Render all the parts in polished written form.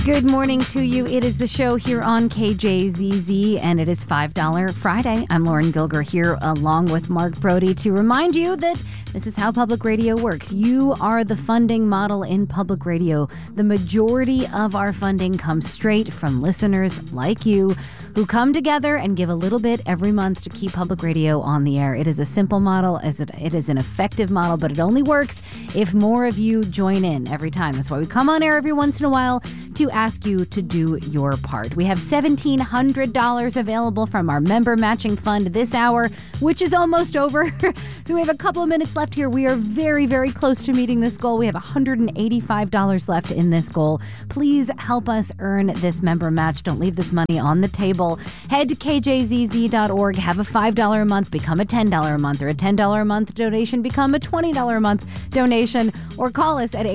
Good morning to you. It is the show here on KJZZ, and it is $5 Friday. I'm Lauren Gilger here along with Mark Brody to remind you that this is how public radio works. You are the funding model in public radio. The majority of our funding comes straight from listeners like you who come together and give a little bit every month to keep public radio on the air. It is a simple model, it is an effective model, but it only works if more of you join in every time. That's why we come on air every once in a while to ask you to do your part. We have $1,700 available from our member matching fund this hour, which is almost over. So we have a couple of minutes left here. We are very, very close to meeting this goal. We have $185 left in this goal. Please help us earn this member match. Don't leave this money on the table. Head to kjzz.org, have a $5 a month, become a $10 a month, or a $10 a month donation, become a $20 a month donation, or call us at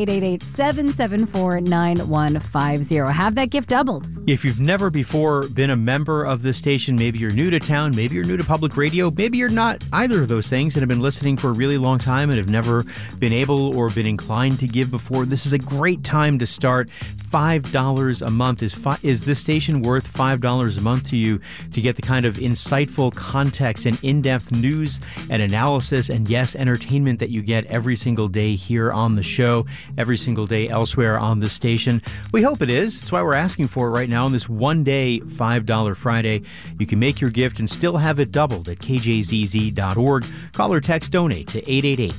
888-774-9150. Have that gift doubled. If you've never before been a member of this station, maybe you're new to town, maybe you're new to public radio, maybe you're not either of those things and have been listening for a really long time and have never been able or been inclined to give before, this is a great time to start. $5 a month. Is this station worth $5 a month to you to get the kind of insightful context and in-depth news and analysis and, yes, entertainment that you get every single day here on the show, every single day elsewhere on the station? We hope it is. That's why we're asking for it right now on this one-day $5 Friday. You can make your gift and still have it doubled at kjzz.org. Call or text donate to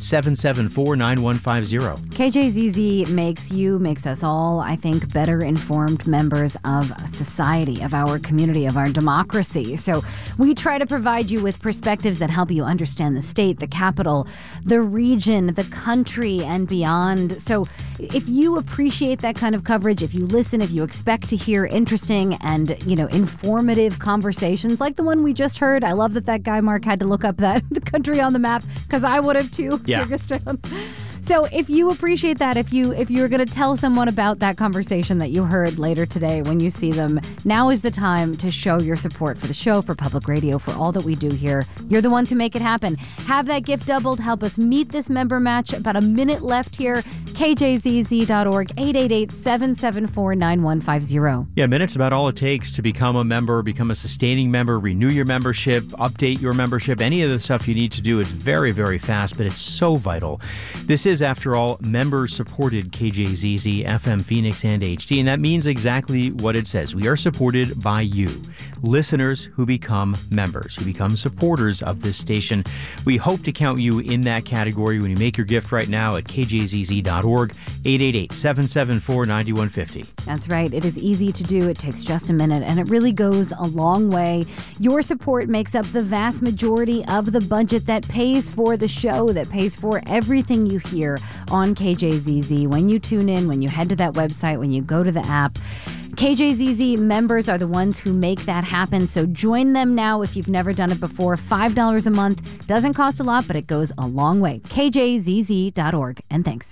888-774-9150. KJZZ makes us all, I think, better informed members of society, of our community, of our democracy. So we try to provide you with perspectives that help you understand the state, the capital, the region, the country, and beyond. So if you appreciate that kind of coverage, if you listen, if you expect to hear interesting and, informative conversations like the one we just heard. I love that guy Mark had to look up the country on the map, because I would have too. Yeah. So if you appreciate that, if you're going to tell someone about that conversation that you heard later today when you see them, now is the time to show your support for the show, for public radio, for all that we do here. You're the ones who make it happen. Have that gift doubled. Help us meet this member match. About a minute left here. KJZZ.org, 888-774-9150. Yeah, minute's about all it takes to become a member, become a sustaining member, renew your membership, update your membership. Any of the stuff you need to do is very, very fast, but it's so vital. This is, after all, member-supported KJZZ, FM Phoenix, and HD, and that means exactly what it says. We are supported by you, listeners who become members, who become supporters of this station. We hope to count you in that category when you make your gift right now at kjzz.org, 888-774-9150. That's right. It is easy to do. It takes just a minute, and it really goes a long way. Your support makes up the vast majority of the budget that pays for the show, that pays for everything you hear on KJZZ. When you tune in, when you head to that website, when you go to the app, KJZZ members are the ones who make that happen. So join them now if you've never done it before. $5 a month. Doesn't cost a lot, but it goes a long way. KJZZ.org. And thanks.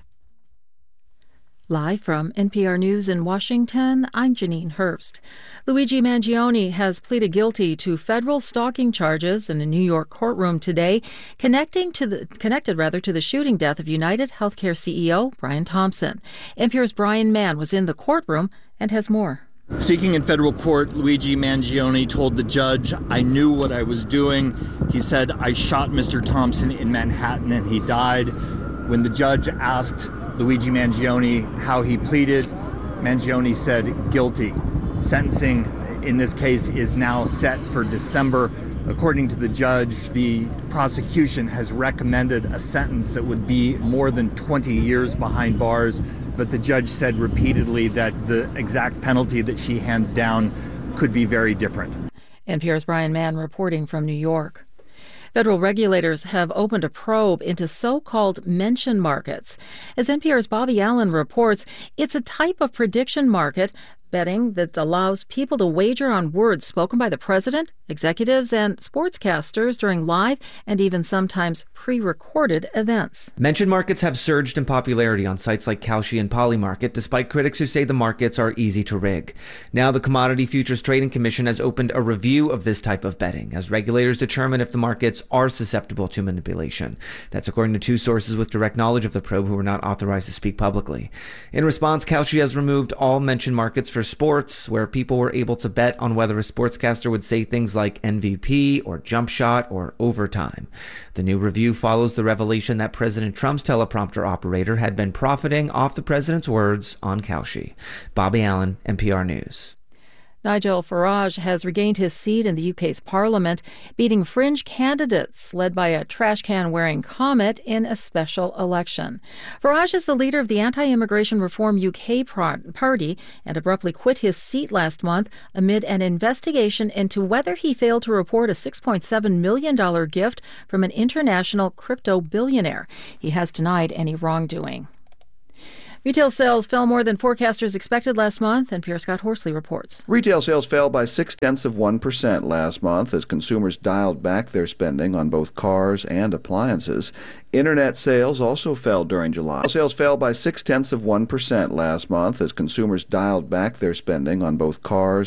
Live from NPR News in Washington, I'm Janine Herbst. Luigi Mangione has pleaded guilty to federal stalking charges in a New York courtroom today, connected to the shooting death of United Healthcare CEO Brian Thompson. NPR's Brian Mann was in the courtroom and has more. Speaking in federal court, Luigi Mangione told the judge, "I knew what I was doing." He said, "I shot Mr. Thompson in Manhattan and he died." When the judge asked Luigi Mangione how he pleaded, Mangione said guilty. Sentencing in this case is now set for December. According to the judge, the prosecution has recommended a sentence that would be more than 20 years behind bars, but the judge said repeatedly that the exact penalty that she hands down could be very different. NPR's Brian Mann reporting from New York. Federal regulators have opened a probe into so-called mention markets. As NPR's Bobby Allen reports, it's a type of prediction market betting that allows people to wager on words spoken by the president, executives, and sportscasters during live and even sometimes pre-recorded events. Mention markets have surged in popularity on sites like Kalshi and Polymarket, despite critics who say the markets are easy to rig. Now the Commodity Futures Trading Commission has opened a review of this type of betting, as regulators determine if the markets are susceptible to manipulation. That's according to two sources with direct knowledge of the probe who were not authorized to speak publicly. In response, Kalshi has removed all mention markets for Sports, where people were able to bet on whether a sportscaster would say things like MVP or jump shot or overtime. The new review follows the revelation that President Trump's teleprompter operator had been profiting off the president's words on Kalshi. Bobby Allen, NPR News. Nigel Farage has regained his seat in the UK's parliament, beating fringe candidates led by a trash can-wearing comet in a special election. Farage is the leader of the Anti-Immigration Reform UK party and abruptly quit his seat last month amid an investigation into whether he failed to report a $6.7 million gift from an international crypto billionaire. He has denied any wrongdoing. Retail sales fell more than forecasters expected last month, and Pierre Scott Horsley reports. Retail sales fell by 0.6% last month as consumers dialed back their spending on both cars and appliances. Internet sales also fell during July. Sales fell by 0.6% last month as consumers dialed back their spending on both cars